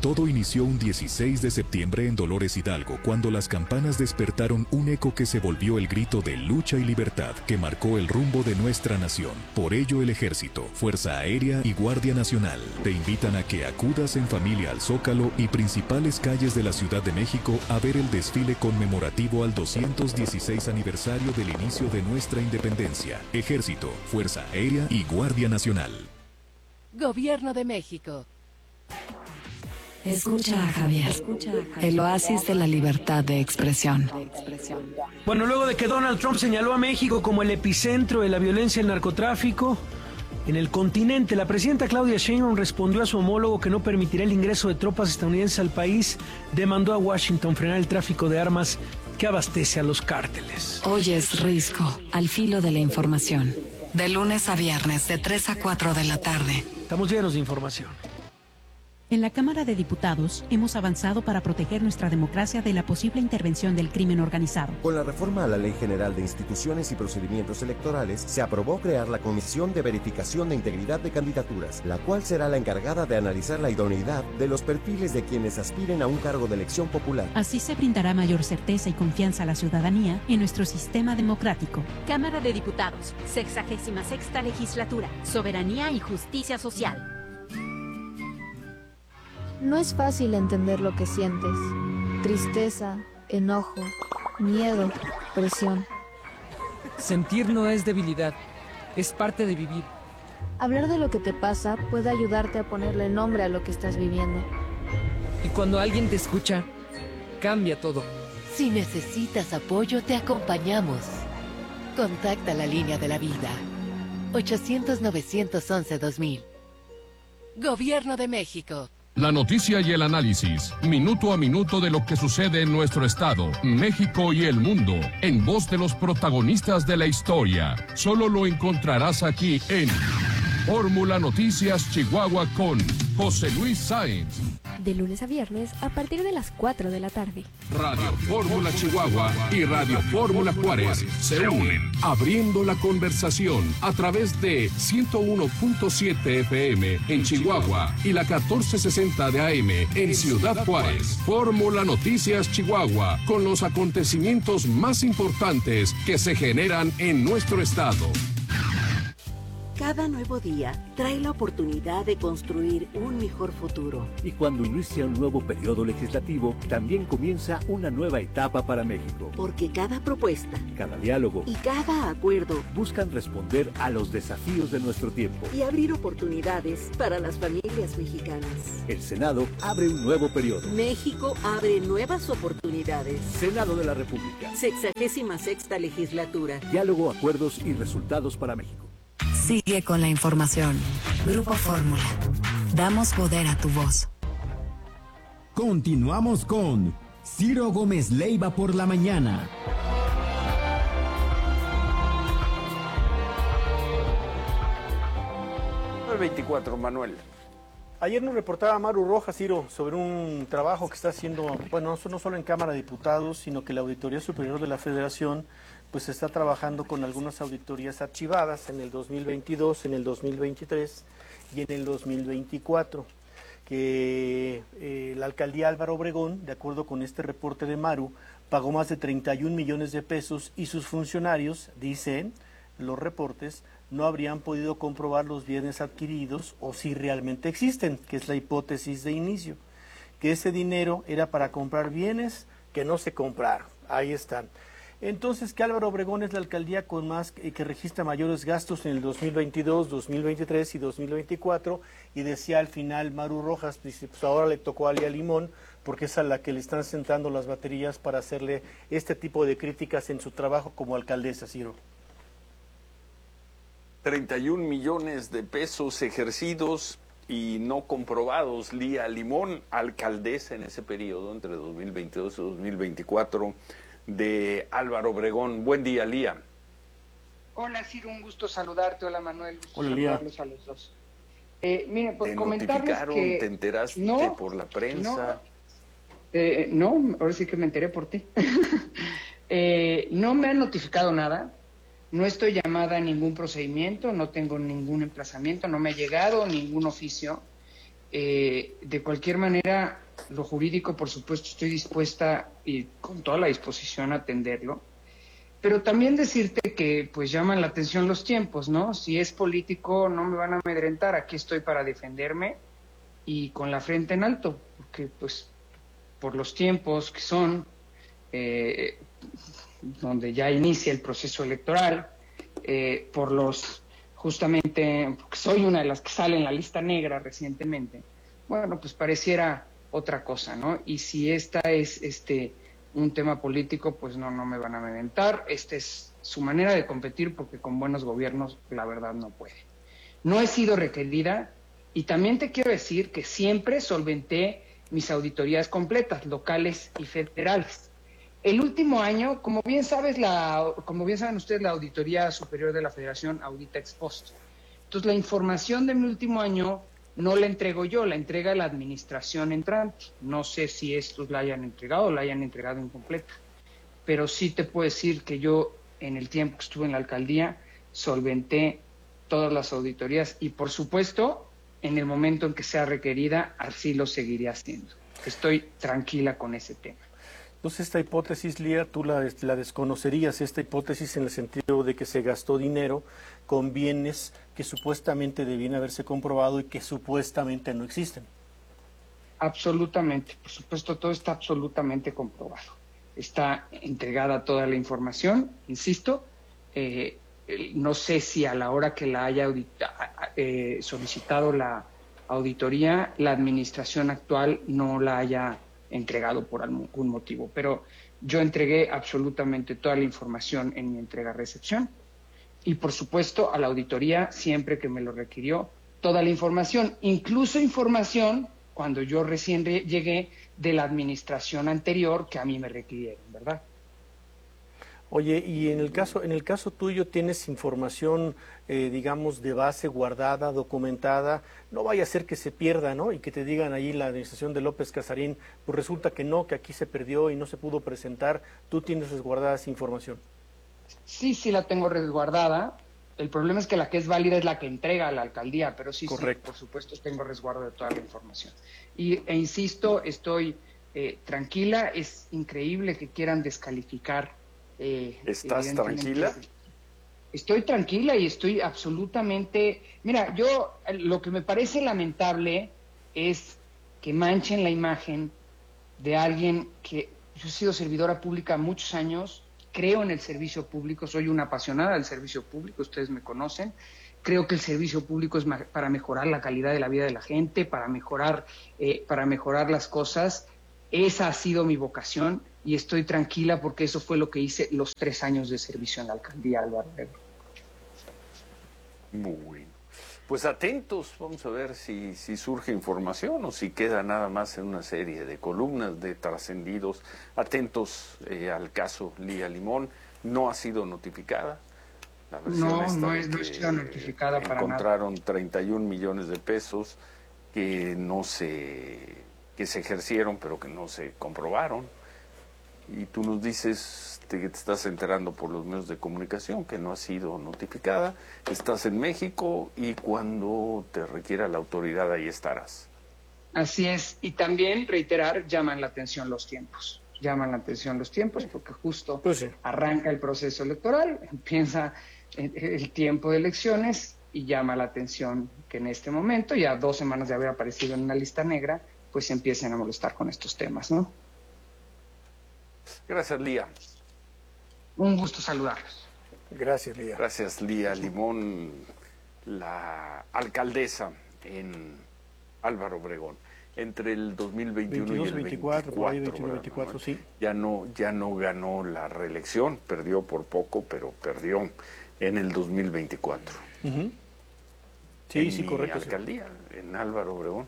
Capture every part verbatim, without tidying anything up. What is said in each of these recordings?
Todo inició un dieciséis de septiembre en Dolores Hidalgo, cuando las campanas despertaron un eco que se volvió el grito de lucha y libertad que marcó el rumbo de nuestra nación. Por ello, el Ejército, Fuerza Aérea y Guardia Nacional te invitan a que acudas en familia al Zócalo y principales calles de la Ciudad de México a ver el desfile conmemorativo al doscientos dieciséis aniversario del inicio de nuestra independencia. Ejército, Fuerza Aérea y Guardia Nacional. Gobierno de México. Escucha a Javier, Escucha a Javier, el oasis de la libertad de expresión. Bueno, luego de que Donald Trump señaló a México como el epicentro de la violencia y el narcotráfico en el continente, la presidenta Claudia Sheinbaum respondió a su homólogo que no permitirá el ingreso de tropas estadounidenses al país, demandó a Washington frenar el tráfico de armas que abastece a los cárteles. Hoy es Risco, al filo de la información. De lunes a viernes, de tres a cuatro de la tarde. Estamos llenos de información. En la Cámara de Diputados hemos avanzado para proteger nuestra democracia de la posible intervención del crimen organizado. Con la reforma a la Ley General de Instituciones y Procedimientos Electorales, se aprobó crear la Comisión de Verificación de Integridad de Candidaturas, la cual será la encargada de analizar la idoneidad de los perfiles de quienes aspiren a un cargo de elección popular. Así se brindará mayor certeza y confianza a la ciudadanía en nuestro sistema democrático. Cámara de Diputados, sexagésima sexta legislatura, soberanía y justicia social. No es fácil entender lo que sientes. Tristeza, enojo, miedo, presión. Sentir no es debilidad, es parte de vivir. Hablar de lo que te pasa puede ayudarte a ponerle nombre a lo que estás viviendo. Y cuando alguien te escucha, cambia todo. Si necesitas apoyo, te acompañamos. Contacta la línea de la vida. ochocientos, novecientos once, dos mil. Gobierno de México. La noticia y el análisis, minuto a minuto de lo que sucede en nuestro estado, México y el mundo, en voz de los protagonistas de la historia. Solo lo encontrarás aquí en Fórmula Noticias Chihuahua con José Luis Sáenz. De lunes a viernes a partir de las cuatro de la tarde. Radio Fórmula Chihuahua y Radio Fórmula Juárez se unen, abriendo la conversación a través de ciento uno punto siete F M en Chihuahua y la catorce sesenta de A M en Ciudad Juárez. Fórmula Noticias Chihuahua, con los acontecimientos más importantes que se generan en nuestro estado. Cada nuevo día trae la oportunidad de construir un mejor futuro. Y cuando inicia un nuevo periodo legislativo, también comienza una nueva etapa para México. Porque cada propuesta, cada diálogo y cada acuerdo buscan responder a los desafíos de nuestro tiempo y abrir oportunidades para las familias mexicanas. El Senado abre un nuevo periodo. México abre nuevas oportunidades. Senado de la República. Sexagésima sexta legislatura. Diálogo, acuerdos y resultados para México. Sigue con la información. Grupo Fórmula. Damos poder a tu voz. Continuamos con Ciro Gómez Leiva por la mañana. El veinticuatro, Manuel. Ayer nos reportaba Maru Rojas, Ciro, sobre un trabajo que está haciendo, bueno, no solo en Cámara de Diputados, sino que la Auditoría Superior de la Federación pues está trabajando con algunas auditorías archivadas en el dos mil veintidós, en el dos mil veintitrés y en el dos mil veinticuatro, que eh, la alcaldía Álvaro Obregón, de acuerdo con este reporte de Maru, pagó más de treinta y un millones de pesos y sus funcionarios, dicen los reportes, no habrían podido comprobar los bienes adquiridos o si realmente existen, que es la hipótesis de inicio, que ese dinero era para comprar bienes que no se compraron. Ahí están. Entonces, que Álvaro Obregón es la alcaldía con más que, que registra mayores gastos en el dos mil veintidós, dos mil veintitrés y dos mil veinticuatro, y decía al final Maru Rojas, dice, pues ahora le tocó a Lía Limón, porque es a la que le están sentando las baterías para hacerle este tipo de críticas en su trabajo como alcaldesa, Ciro. treinta y un millones de pesos ejercidos y no comprobados. Lía Limón, alcaldesa en ese periodo, entre dos mil veintidós y dos mil veinticuatro, de Álvaro Obregón. Buen día, Lía. Hola, Ciro, un gusto saludarte. Hola, Manuel. Gusto Hola, Lía. saludarlos a los dos. Eh, mire, pues ¿Te comentarles notificaron, que... te enteraste no, por la prensa? No, eh, no, ahora sí que me enteré por ti. eh, no me han notificado nada. No estoy llamada a ningún procedimiento, no tengo ningún emplazamiento, no me ha llegado ningún oficio. Eh, de cualquier manera, lo jurídico, por supuesto, estoy dispuesta y con toda la disposición a atenderlo. Pero también decirte que pues llaman la atención los tiempos, ¿no? Si es político, no me van a amedrentar, aquí estoy para defenderme y con la frente en alto, porque pues por los tiempos que son, eh, donde ya inicia el proceso electoral, eh, por los, justamente, porque soy una de las que sale en la lista negra recientemente, bueno, pues pareciera otra cosa, ¿no? Y si esta es este un tema político, pues no, no me van a amedrentar. Esta es su manera de competir, porque con buenos gobiernos, la verdad, no puede. No he sido requerida, y también te quiero decir que siempre solventé mis auditorías completas, locales y federales. El último año, como bien sabes, la, como bien saben ustedes, la Auditoría Superior de la Federación audita ex post. Entonces, la información de mi último año no la entrego yo, la entrega la administración entrante. No sé si estos la hayan entregado o la hayan entregado incompleta, pero sí te puedo decir que yo, en el tiempo que estuve en la alcaldía, solventé todas las auditorías y, por supuesto, en el momento en que sea requerida, así lo seguiré haciendo. Estoy tranquila con ese tema. Entonces, esta hipótesis, Lía, tú la, la desconocerías, esta hipótesis en el sentido de que se gastó dinero con bienes que supuestamente debían haberse comprobado y que supuestamente no existen. Absolutamente, por supuesto, todo está absolutamente comprobado. Está entregada toda la información, insisto, eh, no sé si a la hora que la haya audita, eh, solicitado la auditoría, la administración actual no la haya entregado por algún motivo, pero yo entregué absolutamente toda la información en mi entrega-recepción y, por supuesto, a la auditoría, siempre que me lo requirió, toda la información, incluso información cuando yo recién llegué de la administración anterior que a mí me requirieron, ¿verdad? Oye, y en el caso, en el caso tuyo, ¿tienes información, eh, digamos, de base guardada, documentada? No vaya a ser que se pierda, ¿no? Y que te digan ahí la administración de López Casarín, pues resulta que no, que aquí se perdió y no se pudo presentar. ¿Tú tienes resguardada esa información? Sí, sí la tengo resguardada. El problema es que la que es válida es la que entrega a la alcaldía, pero sí, sí, por supuesto, tengo resguardo de toda la información. Y, e insisto, estoy eh, tranquila. Es increíble que quieran descalificar. Eh, ¿Estás tranquila? Estoy tranquila y estoy absolutamente... Mira, yo lo que me parece lamentable es que manchen la imagen de alguien que... Yo he sido servidora pública muchos años, creo en el servicio público, soy una apasionada del servicio público, ustedes me conocen. Creo que el servicio público es para mejorar la calidad de la vida de la gente, para mejorar, eh, para mejorar las cosas. Esa ha sido mi vocación y estoy tranquila porque eso fue lo que hice los tres años de servicio en la alcaldía, Álvaro. Muy bueno. Pues atentos, vamos a ver si, si surge información o si queda nada más en una serie de columnas de trascendidos. Atentos eh, al caso Lía Limón, no ha sido notificada. La versión no, esta no, es, no ha sido notificada para nada. Encontraron treinta y un millones de pesos que no se... que se ejercieron pero que no se comprobaron, y tú nos dices que te estás enterando por los medios de comunicación que no ha sido notificada, estás en México y cuando te requiera la autoridad ahí estarás. Así es, y también reiterar, llaman la atención los tiempos, llaman la atención los tiempos porque justo pues sí. Arranca el proceso electoral, empieza el tiempo de elecciones y llama la atención que en este momento, ya dos semanas de haber aparecido en una lista negra, pues se empiecen a molestar con estos temas, ¿no? Gracias, Lía. Un gusto saludarlos. Gracias, Lía. Gracias, Lía Limón, la alcaldesa en Álvaro Obregón. Entre el dos mil veintiuno y el veinticuatro, por ahí veintiuno, veinticuatro, sí. Ya no, ya no ganó la reelección, perdió por poco, pero perdió en el dos mil veinticuatro. Uh-huh. Sí, en sí, mi correcto. alcaldía, sí. En Álvaro Obregón.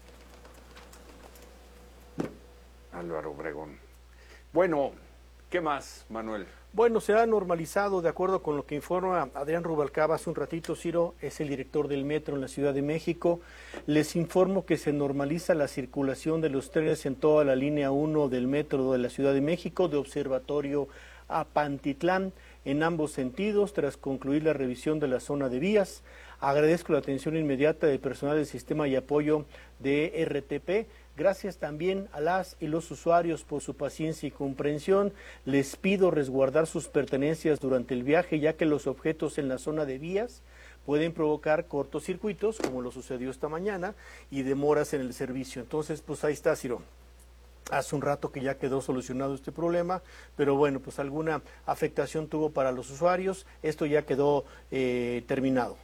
Álvaro Obregón. Bueno, ¿qué más, Manuel? Bueno, se ha normalizado, de acuerdo con lo que informa Adrián Rubalcaba hace un ratito, Ciro, es el director del metro en la Ciudad de México. Les informo que se normaliza la circulación de los trenes en toda la línea uno del metro de la Ciudad de México, de Observatorio a Pantitlán, en ambos sentidos, tras concluir la revisión de la zona de vías. Agradezco la atención inmediata del personal del sistema y apoyo de R T P. Gracias también a las y los usuarios por su paciencia y comprensión. Les pido resguardar sus pertenencias durante el viaje, ya que los objetos en la zona de vías pueden provocar cortocircuitos, como lo sucedió esta mañana, y demoras en el servicio. Entonces, pues ahí está, Ciro. Hace un rato que ya quedó solucionado este problema, pero bueno, pues alguna afectación tuvo para los usuarios. Esto ya quedó eh, terminado.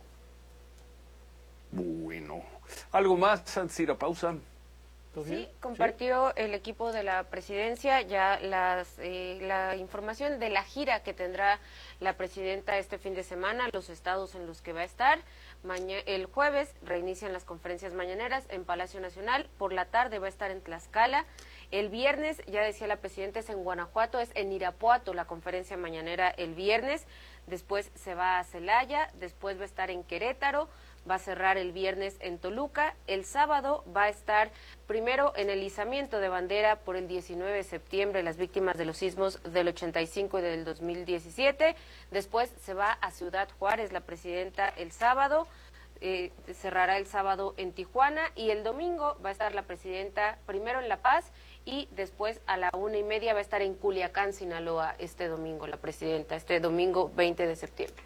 Bueno, ¿algo más antes de ir a pausa? Sí, compartió el equipo de la presidencia ya las, eh, la información de la gira que tendrá la presidenta este fin de semana, los estados en los que va a estar. Maña el jueves reinician las conferencias mañaneras en Palacio Nacional, por la tarde va a estar en Tlaxcala. El viernes, ya decía la presidenta, es en Guanajuato, es en Irapuato la conferencia mañanera el viernes, después se va a Celaya, después va a estar en Querétaro, va a cerrar el viernes en Toluca, el sábado va a estar primero en el izamiento de bandera por el diecinueve de septiembre, las víctimas de los sismos del ochenta y cinco y del dos mil diecisiete, después se va a Ciudad Juárez la presidenta el sábado, eh, cerrará el sábado en Tijuana y el domingo va a estar la presidenta primero en La Paz y después a la una y media va a estar en Culiacán, Sinaloa, este domingo la presidenta, este domingo veinte de septiembre.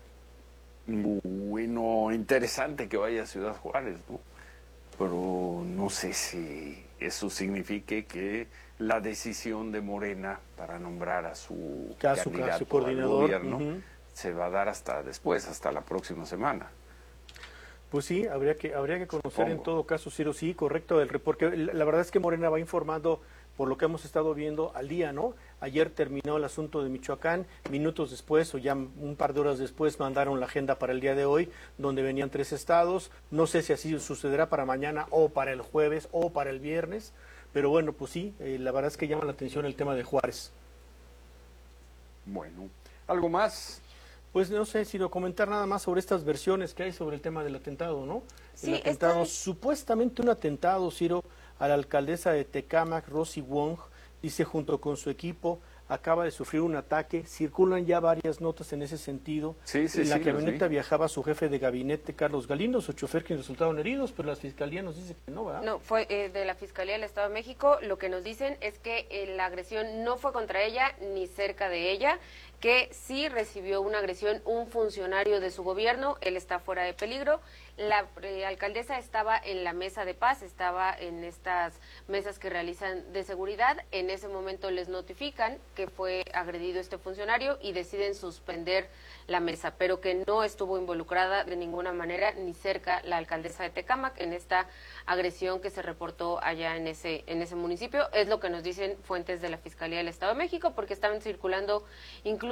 Bueno, interesante que vaya a Ciudad Juárez, ¿no? Pero no sé si eso signifique que la decisión de Morena para nombrar a su Caso, candidato su coordinador, al gobierno uh-huh. se va a dar hasta después, hasta la próxima semana. Pues sí, habría que habría que conocer Supongo. en todo caso, Ciro, sí, correcto, el porque la, la verdad es que Morena va informando por lo que hemos estado viendo al día, ¿no? Ayer terminó el asunto de Michoacán, minutos después o ya un par de horas después mandaron la agenda para el día de hoy, donde venían tres estados, no sé si así sucederá para mañana o para el jueves o para el viernes, pero bueno, pues sí, eh, la verdad es que llama la atención el tema de Juárez. Bueno, ¿algo más? Pues no sé, sino comentar nada más sobre estas versiones que hay sobre el tema del atentado, ¿no? Sí, el atentado, es... supuestamente un atentado, Ciro, a la alcaldesa de Tecámac, Rosy Wong, dice junto con su equipo, acaba de sufrir un ataque, circulan ya varias notas en ese sentido. Sí, sí, en la sí, camioneta sí. viajaba su jefe de gabinete, Carlos Galindo, su chofer, quienes resultaron heridos, pero la fiscalía nos dice que no, ¿verdad? No, fue eh, de la Fiscalía del Estado de México. Lo que nos dicen es que eh, la agresión no fue contra ella ni cerca de ella, que sí recibió una agresión un funcionario de su gobierno, él está fuera de peligro. La eh, alcaldesa estaba en la mesa de paz, estaba en estas mesas que realizan de seguridad, en ese momento les notifican que fue agredido este funcionario y deciden suspender la mesa, pero que no estuvo involucrada de ninguna manera ni cerca la alcaldesa de Tecámac en esta agresión que se reportó allá en ese en ese municipio, es lo que nos dicen fuentes de la Fiscalía del Estado de México, porque estaban circulando incluso